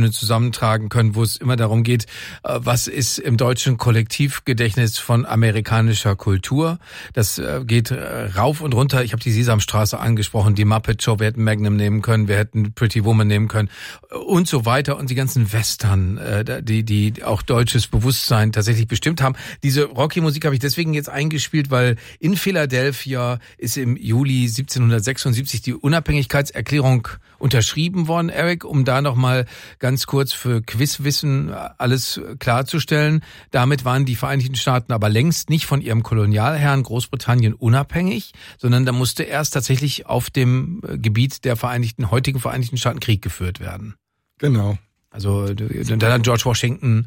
O-Töne zusammentragen können, wo es immer darum geht, was ist im deutschen Kollektivgedächtnis von amerikanischer Kultur. Das geht rauf und runter. Ich habe die Sesamstraße angesprochen, die Muppet Show, wir hätten Magnum nehmen können, wir hätten Pretty Woman nehmen können und so weiter. Und die ganzen Western, die auch deutsches Bewusstsein tatsächlich bestimmt haben. Diese Rocky-Musik habe ich deswegen jetzt eingespielt, weil in Philadelphia ist im Juli 1776 die Unabhängigkeitserklärung unterschrieben worden, Eric, um da nochmal ganz kurz für Quizwissen alles klarzustellen. Damit waren die Vereinigten Staaten aber längst nicht von ihrem Kolonialherrn Großbritannien unabhängig, sondern da musste erst tatsächlich auf dem Gebiet der heutigen Vereinigten Staaten Krieg geführt werden. Genau. Also dann hat George Washington,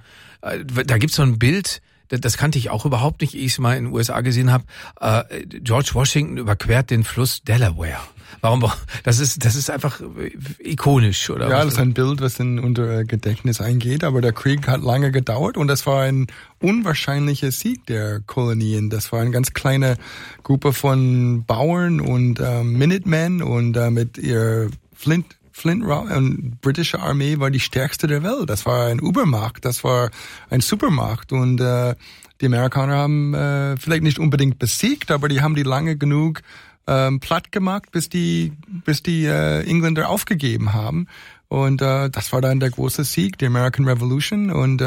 da gibt's so ein Bild, das kannte ich auch überhaupt nicht, ehe ich es mal in den USA gesehen habe. George Washington überquert den Fluss Delaware. Warum? Das ist einfach ikonisch, oder? Ja, was? das ist ein Bild, was in unser Gedächtnis eingeht, aber der Krieg hat lange gedauert und das war ein unwahrscheinlicher Sieg der Kolonien. Das war eine ganz kleine Gruppe von Bauern und Minutemen und mit ihr Flint Rock und britische Armee war die stärkste der Welt. Das war eine Übermacht, das war eine Supermacht und die Amerikaner haben vielleicht nicht unbedingt besiegt, aber die haben die lange genug platt gemacht, bis die Engländer aufgegeben haben. Und das war dann der große Sieg, die American Revolution. Und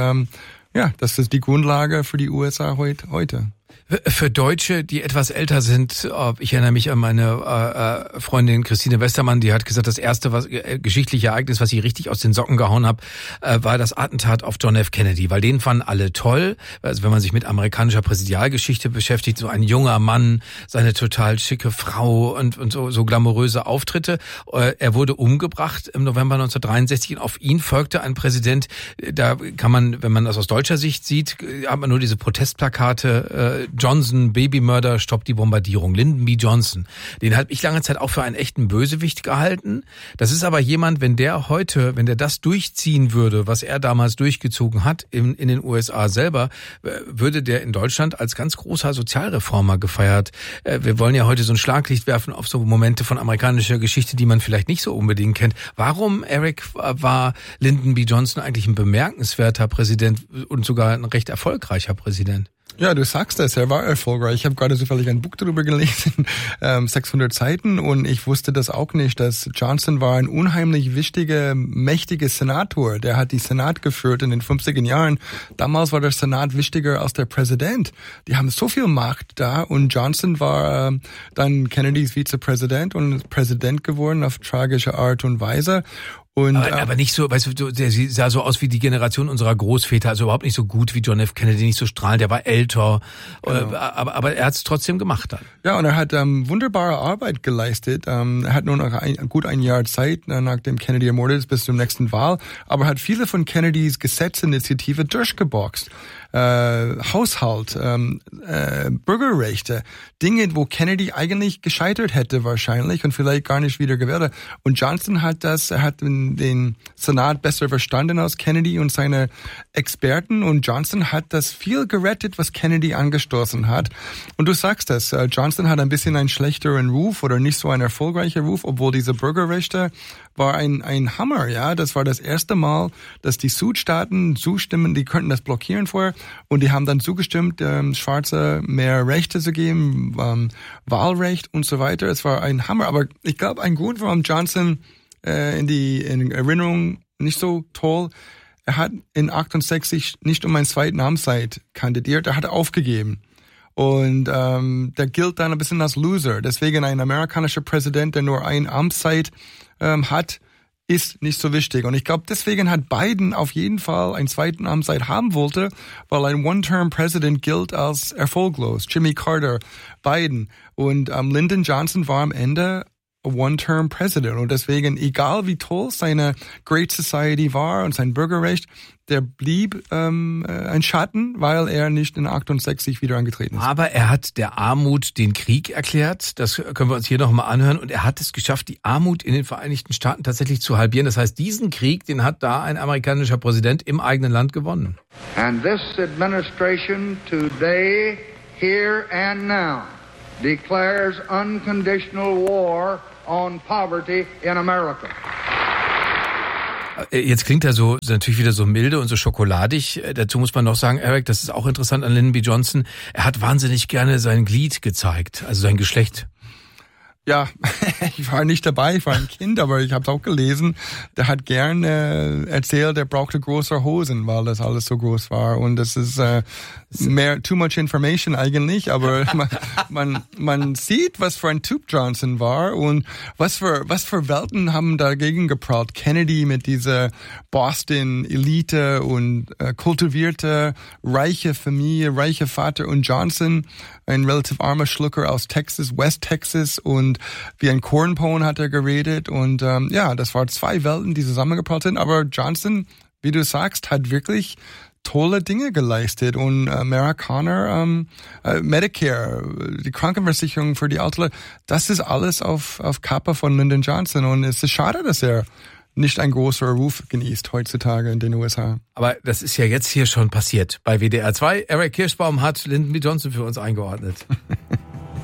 das ist die Grundlage für die USA heute. Für Deutsche, die etwas älter sind, ich erinnere mich an meine Freundin Christine Westermann, die hat gesagt, das erste geschichtliche Ereignis, was sie richtig aus den Socken gehauen hat, war das Attentat auf John F. Kennedy, weil den fanden alle toll. Also wenn man sich mit amerikanischer Präsidialgeschichte beschäftigt, so ein junger Mann, seine total schicke Frau und so glamouröse Auftritte. Er wurde umgebracht im November 1963 und auf ihn folgte ein Präsident, da kann man, wenn man das aus deutscher Sicht sieht, hat man nur diese Protestplakate, Johnson, Babymörder, stoppt die Bombardierung. Lyndon B. Johnson. Den habe ich lange Zeit auch für einen echten Bösewicht gehalten. Das ist aber jemand, wenn der das durchziehen würde, was er damals durchgezogen hat in den USA selber, würde der in Deutschland als ganz großer Sozialreformer gefeiert. Wir wollen ja heute so ein Schlaglicht werfen auf so Momente von amerikanischer Geschichte, die man vielleicht nicht so unbedingt kennt. Warum, Eric, war Lyndon B. Johnson eigentlich ein bemerkenswerter Präsident und sogar ein recht erfolgreicher Präsident? Ja, du sagst das, er war erfolgreich. Ich habe gerade zufällig ein Buch darüber gelesen, 600 Seiten, und ich wusste das auch nicht, dass Johnson war ein unheimlich wichtiger, mächtiger Senator. Der hat die Senat geführt in den 50er Jahren. Damals war der Senat wichtiger als der Präsident. Die haben so viel Macht da, und Johnson war dann Kennedys Vizepräsident und Präsident geworden auf tragische Art und Weise. Und, aber nicht so, weißt du, der sah so aus wie die Generation unserer Großväter, also überhaupt nicht so gut wie John F. Kennedy, nicht so strahlend, der war älter, genau. aber er hat es trotzdem gemacht dann. Ja, und er hat wunderbare Arbeit geleistet. Er hat nur noch gut ein Jahr Zeit, nachdem Kennedy ermordet ist, bis zum nächsten Wahl, aber hat viele von Kennedys Gesetzesinitiative durchgeboxt. Haushalt, Bürgerrechte, Dinge, wo Kennedy eigentlich gescheitert hätte wahrscheinlich und vielleicht gar nicht wieder gewählt hätte. Und Johnson hat den Senat besser verstanden als Kennedy und seine Experten, und Johnson hat das viel gerettet, was Kennedy angestoßen hat. Und du sagst das, Johnson hat ein bisschen einen schlechteren Ruf oder nicht so einen erfolgreichen Ruf, obwohl diese Bürgerrechte war ein Hammer, ja. Das war das erste Mal, dass die Südstaaten zustimmen, die könnten das blockieren vorher, und die haben dann zugestimmt, Schwarze mehr Rechte zu geben, Wahlrecht und so weiter. Es war ein Hammer, aber ich glaube, ein Grund, warum Johnson in Erinnerung nicht so toll, er hat in 68 nicht um eine zweite Amtszeit kandidiert, er hat aufgegeben. Und der gilt dann ein bisschen als Loser. Deswegen ein amerikanischer Präsident, der nur eine Amtszeit hat, ist nicht so wichtig. Und ich glaube, deswegen hat Biden auf jeden Fall einen zweiten Amtszeit haben wollte, weil ein One-Term-President gilt als erfolglos. Jimmy Carter, Biden. Und Lyndon Johnson war am Ende One-Term-President. Und deswegen, egal wie toll seine Great Society war und sein Bürgerrecht, der blieb ein Schatten, weil er nicht in 68 wieder angetreten ist. Aber er hat der Armut den Krieg erklärt. Das können wir uns hier nochmal anhören. Und er hat es geschafft, die Armut in den Vereinigten Staaten tatsächlich zu halbieren. Das heißt, diesen Krieg, den hat da ein amerikanischer Präsident im eigenen Land gewonnen. And this administration today, here and now, declares unconditional war on poverty in America. Jetzt klingt er so natürlich wieder so milde und so schokoladig. Dazu muss man noch sagen, Eric, das ist auch interessant an Lyndon B. Johnson. Er hat wahnsinnig gerne sein Glied gezeigt, also sein Geschlecht. Ja, ich war nicht dabei, ich war ein Kind, aber ich habe es auch gelesen. Der hat gern erzählt, er brauchte größere Hosen, weil das alles so groß war. Und das ist too much information eigentlich, aber man sieht, was für ein Typ Johnson war und was für Welten haben dagegen geprallt. Kennedy mit dieser Boston-Elite und kultivierte, reiche Familie, reiche Vater, und Johnson, ein relativ armer Schlucker aus Texas, West Texas, und wie ein Cornpone hat er geredet, und das waren zwei Welten, die zusammengeprallt sind, aber Johnson, wie du sagst, hat wirklich tolle Dinge geleistet, und Amerikaner, Medicare, die Krankenversicherung für die Alten Leute, das ist alles auf Kappe von Lyndon Johnson, und es ist schade, dass er nicht ein großer Ruf genießt heutzutage in den USA. Aber das ist ja jetzt hier schon passiert bei WDR 2. Eric Kirschbaum hat Lyndon B. Johnson für uns eingeordnet.